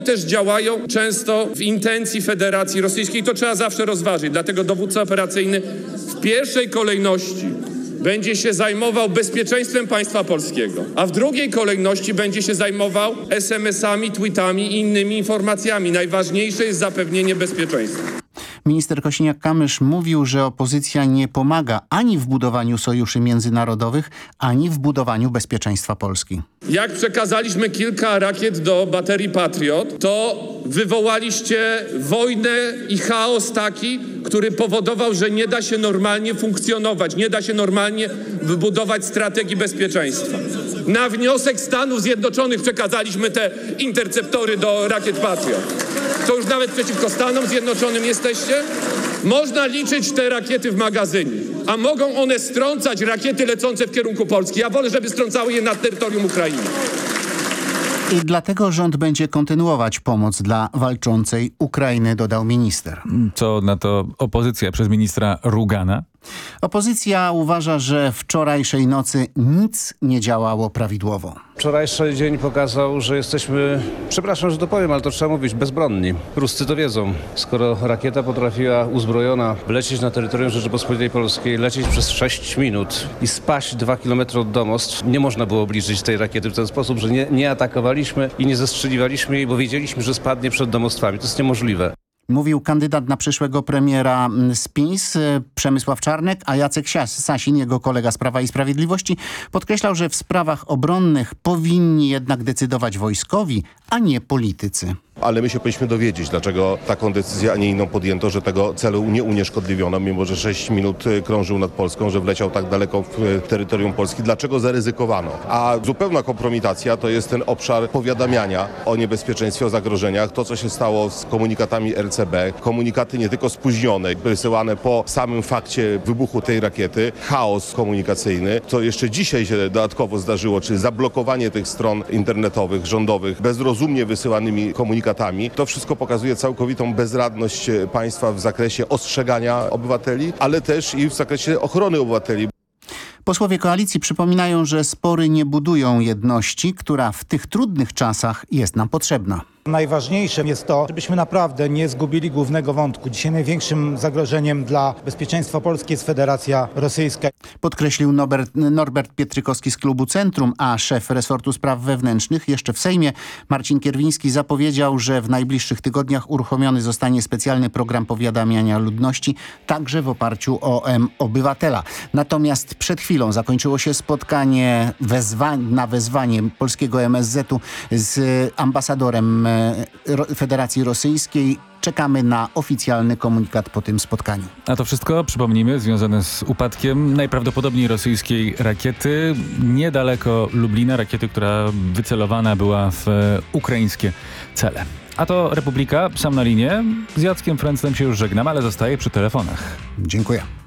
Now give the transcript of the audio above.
Też działają często w intencji Federacji Rosyjskiej. To trzeba zawsze rozważyć. Dlatego dowódca operacyjny w pierwszej kolejności będzie się zajmował bezpieczeństwem państwa polskiego, a w drugiej kolejności będzie się zajmował SMS-ami, tweetami i innymi informacjami. Najważniejsze jest zapewnienie bezpieczeństwa. Minister Kosiniak-Kamysz mówił, że opozycja nie pomaga ani w budowaniu sojuszy międzynarodowych, ani w budowaniu bezpieczeństwa Polski. Jak przekazaliśmy kilka rakiet do baterii Patriot, to wywołaliście wojnę i chaos taki, który powodował, że nie da się normalnie funkcjonować, nie da się normalnie wybudować strategii bezpieczeństwa. Na wniosek Stanów Zjednoczonych przekazaliśmy te interceptory do rakiet Patriot. To już nawet przeciwko Stanom Zjednoczonym jesteście? Można liczyć te rakiety w magazynie, a mogą one strącać rakiety lecące w kierunku Polski. Ja wolę, żeby strącały je nad terytorium Ukrainy. I dlatego rząd będzie kontynuować pomoc dla walczącej Ukrainy, dodał minister. Co na to opozycja przez ministra Rugana? Opozycja uważa, że wczorajszej nocy nic nie działało prawidłowo. Wczorajszy dzień pokazał, że jesteśmy, przepraszam, że to powiem, ale to trzeba mówić, bezbronni. Ruscy to wiedzą. Skoro rakieta potrafiła uzbrojona wlecieć na terytorium Rzeczypospolitej Polskiej, lecieć przez 6 minut i spaść 2 km od domostw, nie można było obliczyć tej rakiety w ten sposób, że nie atakowaliśmy i nie zestrzeliwaliśmy jej, bo wiedzieliśmy, że spadnie przed domostwami. To jest niemożliwe. Mówił kandydat na przyszłego premiera z PiS, Przemysław Czarnek, a Jacek Sasin, jego kolega z Prawa i Sprawiedliwości, podkreślał, że w sprawach obronnych powinni jednak decydować wojskowi, a nie politycy. Ale my się powinniśmy dowiedzieć, dlaczego taką decyzję, a nie inną podjęto, że tego celu nie unieszkodliwiono, mimo że 6 minut krążył nad Polską, że wleciał tak daleko w terytorium Polski. Dlaczego zaryzykowano? A zupełna kompromitacja to jest ten obszar powiadamiania o niebezpieczeństwie, o zagrożeniach. To, co się stało z komunikatami RCB, komunikaty nie tylko spóźnione, wysyłane po samym fakcie wybuchu tej rakiety, chaos komunikacyjny, co jeszcze dzisiaj się dodatkowo zdarzyło, czyli zablokowanie tych stron internetowych, rządowych, bezrozumnie wysyłanymi komunikatami. To wszystko pokazuje całkowitą bezradność państwa w zakresie ostrzegania obywateli, ale też i w zakresie ochrony obywateli. Posłowie koalicji przypominają, że spory nie budują jedności, która w tych trudnych czasach jest nam potrzebna. Najważniejsze jest to, żebyśmy naprawdę nie zgubili głównego wątku. Dzisiaj największym zagrożeniem dla bezpieczeństwa Polski jest Federacja Rosyjska. Podkreślił Norbert Pietrykowski z klubu Centrum, a szef resortu spraw wewnętrznych jeszcze w Sejmie Marcin Kierwiński zapowiedział, że w najbliższych tygodniach uruchomiony zostanie specjalny program powiadamiania ludności, także w oparciu o M-Obywatela. Natomiast przed chwilą zakończyło się spotkanie na wezwanie polskiego MSZ-u z ambasadorem Federacji Rosyjskiej. Czekamy na oficjalny komunikat po tym spotkaniu. A to wszystko, przypomnijmy, związane z upadkiem najprawdopodobniej rosyjskiej rakiety niedaleko Lublina. Rakiety, która wycelowana była w ukraińskie cele. A to Republika, sam na linie. Z Jackiem Fręclem się już żegnam, ale zostaje przy telefonach. Dziękuję.